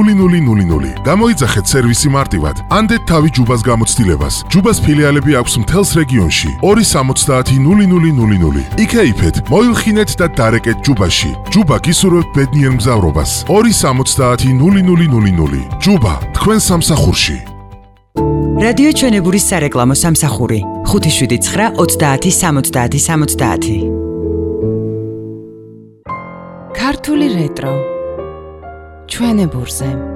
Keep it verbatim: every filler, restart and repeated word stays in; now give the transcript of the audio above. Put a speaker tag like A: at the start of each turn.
A: ნული ნული ნული ნული. გამოიძახეთ სერვისი მარტივად. ანდეთ თავი ჯუბას გამოცდილებას. ჯუბას ფილიალები აქვს მთელს რეგიონში. ორი სამოცდაათი ნული ნული ნული ნული. იქეიფეთ, მოილხინეთ და დარეკეთ ჯუბაში. ჯუბა გისურვებთ ბედნიერ მგზავრობას. ორი სამოცდაათი ნული ნული ნული ნული. ჯუბა, თქვენ სამსახურში.
B: რადიო ჩვენებურის სარეკლამო სამსახური ხუთი შვიდი ცხრა ოცდაათი სამოცდაათი სამოცდაათი.
C: ქართული რეტრო ჩვენებურზე.